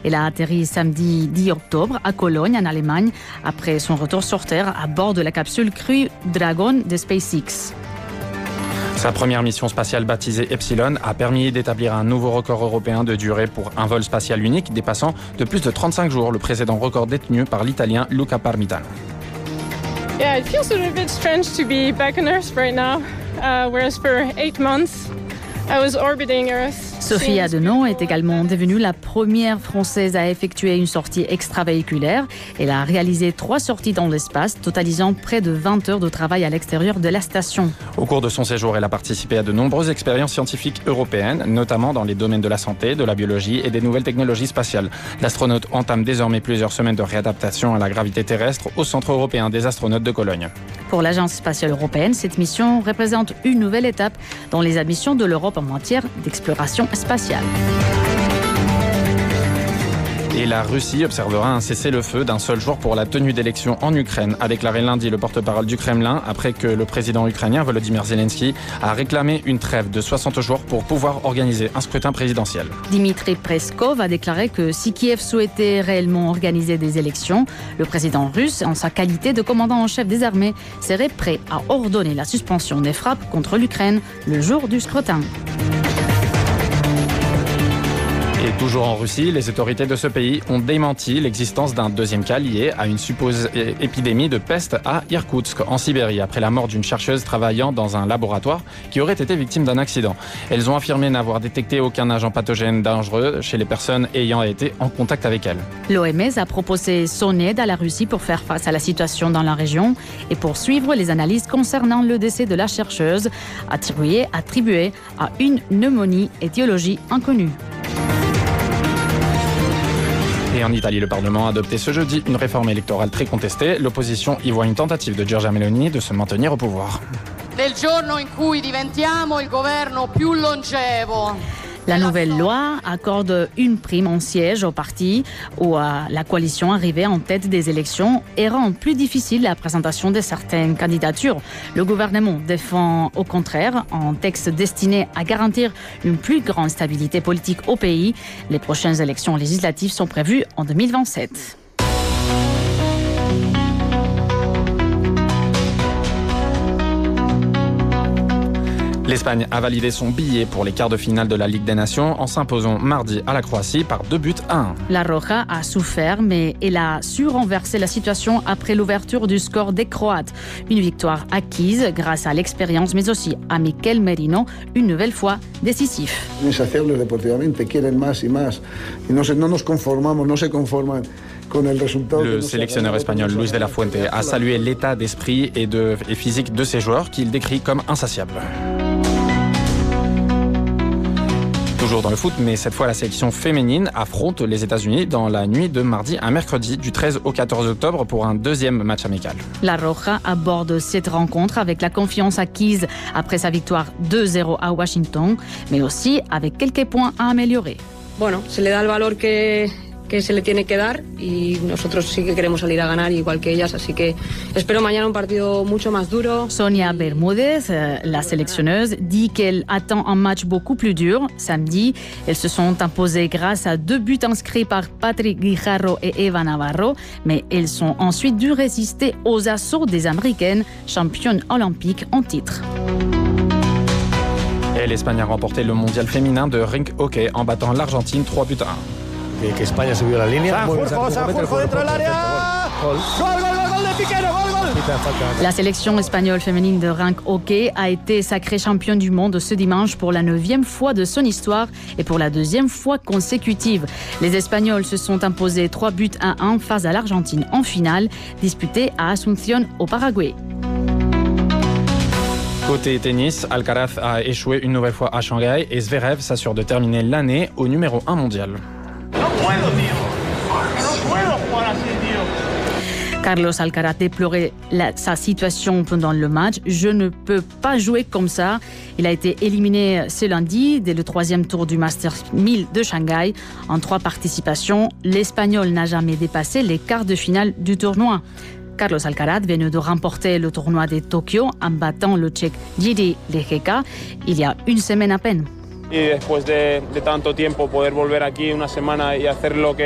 Elle a atterri samedi 10 octobre à Cologne, en Allemagne, après son retour sur Terre à bord de la capsule Crew Dragon de SpaceX. Sa première mission spatiale baptisée Epsilon a permis d'établir un nouveau record européen de durée pour un vol spatial unique dépassant de plus de 35 jours le précédent record détenu par l'Italien Luca Parmitano. Yeah, it feels a little bit strange to be back on Earth right now, whereas for 8 months I was orbiting Earth. Sophie Adenon est également devenue la première Française à effectuer une sortie extravéhiculaire. Elle a réalisé 3 sorties dans l'espace, totalisant près de 20 heures de travail à l'extérieur de la station. Au cours de son séjour, elle a participé à de nombreuses expériences scientifiques européennes, notamment dans les domaines de la santé, de la biologie et des nouvelles technologies spatiales. L'astronaute entame désormais plusieurs semaines de réadaptation à la gravité terrestre au Centre européen des astronautes de Cologne. Pour l'Agence spatiale européenne, cette mission représente une nouvelle étape dans les ambitions de l'Europe en matière d'exploration spatiale. Et la Russie observera un cessez-le-feu d'un seul jour pour la tenue d'élections en Ukraine, a déclaré lundi le porte-parole du Kremlin, après que le président ukrainien Volodymyr Zelensky a réclamé une trêve de 60 jours pour pouvoir organiser un scrutin présidentiel. Dmitri Peskov a déclaré que si Kiev souhaitait réellement organiser des élections, le président russe, en sa qualité de commandant en chef des armées, serait prêt à ordonner la suspension des frappes contre l'Ukraine le jour du scrutin. Et toujours en Russie, les autorités de ce pays ont démenti l'existence d'un deuxième cas lié à une supposée épidémie de peste à Irkoutsk, en Sibérie, après la mort d'une chercheuse travaillant dans un laboratoire qui aurait été victime d'un accident. Elles ont affirmé n'avoir détecté aucun agent pathogène dangereux chez les personnes ayant été en contact avec elles. L'OMS a proposé son aide à la Russie pour faire face à la situation dans la région et pour suivre les analyses concernant le décès de la chercheuse, attribué à une pneumonie étiologie inconnue. Et en Italie, le Parlement a adopté ce jeudi une réforme électorale très contestée. L'opposition y voit une tentative de Giorgia Meloni de se maintenir au pouvoir. Del giorno in cui diventiamo il governo più longevo. La nouvelle loi accorde une prime en siège au parti ou à la coalition arrivée en tête des élections et rend plus difficile la présentation de certaines candidatures. Le gouvernement défend au contraire un texte destiné à garantir une plus grande stabilité politique au pays. Les prochaines élections législatives sont prévues en 2027. L'Espagne a validé son billet pour les quarts de finale de la Ligue des Nations en s'imposant mardi à la Croatie par 2-1. La Roja a souffert, mais elle a su renverser la situation après l'ouverture du score des Croates. Une victoire acquise grâce à l'expérience, mais aussi à Miquel Merino, une nouvelle fois décisif. Insaciables deportivamente, quieren más y más. Y no nos conformamos, no se conforman. Le sélectionneur espagnol Luis de la Fuente a salué l'état d'esprit et physique de ses joueurs qu'il décrit comme insatiables. Toujours dans le foot, mais cette fois la sélection féminine affronte les États-Unis dans la nuit de mardi à mercredi du 13 au 14 octobre pour un deuxième match amical. La Roja aborde cette rencontre avec la confiance acquise après sa victoire 2-0 à Washington, mais aussi avec quelques points à améliorer. Bueno, se le da el valor que se le tiene que dar y nosotros sí que queremos salir a ganar igual que ellas, así que espero mañana un partido mucho más duro. Sonia Bermúdez, la sélectionneuse, dit qu'elle attend un match beaucoup plus dur. Samedi, elles se sont imposées grâce à 2 buts inscrits par Patrick Guijarro et Eva Navarro, mais elles sont ensuite dû résister aux assauts des Américaines, championnes olympiques en titre. Et l'Espagne a remporté le mondial féminin de rink hockey en battant l'Argentine 3-1. Que España subió la línea. Sanjurjo dentro del área. Gol de Piquero, gol. La sélection espagnole féminine de rink hockey a été sacrée championne du monde ce dimanche pour la 9e fois de son histoire et pour la 2e fois consécutive. Les Espagnols se sont imposés 3-1 face à l'Argentine en finale, disputée à Asunción au Paraguay. Côté tennis, Alcaraz a échoué une nouvelle fois à Shanghai et Zverev s'assure de terminer l'année au numéro 1 mondial. Carlos Alcaraz déplorait sa situation pendant le match. Je ne peux pas jouer comme ça. Il a été éliminé ce lundi dès le 3e tour du Masters 1000 de Shanghai. En 3 participations, l'Espagnol n'a jamais dépassé les quarts de finale du tournoi. Carlos Alcaraz vient de remporter le tournoi de Tokyo en battant le Tchèque Jiří Lehečka il y a une semaine à peine. Y después de tanto tiempo poder volver aquí una semana y hacer lo que